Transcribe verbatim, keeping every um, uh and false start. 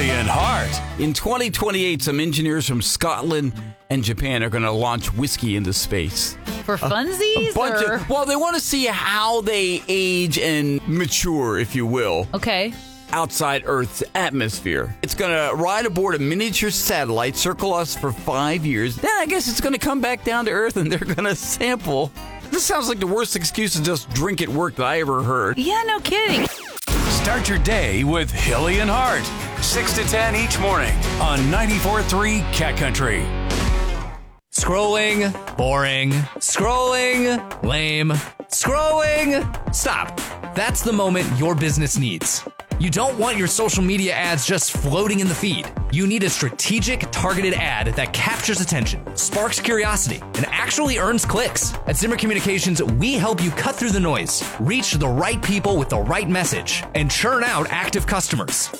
Hilly and Hart. In twenty twenty-eight, some engineers from Scotland and Japan are going to launch whiskey into space. For funsies? A bunch or? of, well, they want to see how they age and mature, if you will, Okay. outside Earth's atmosphere. It's going to ride aboard a miniature satellite, circle us for five years. Then I guess it's going to come back down to Earth, and they're going to sample. This sounds like the worst excuse to just drink at work that I ever heard. Yeah, no kidding. Start your day with Hilly and Hart. six to ten each morning on ninety-four point three Cat Country. Scrolling, boring, scrolling, lame, scrolling. Stop. That's the moment your business needs. You don't want your social media ads just floating in the feed. You need a strategic, targeted ad that captures attention, sparks curiosity, and actually earns clicks. At Zimmer Communications, we help you cut through the noise, reach the right people with the right message, and churn out active customers.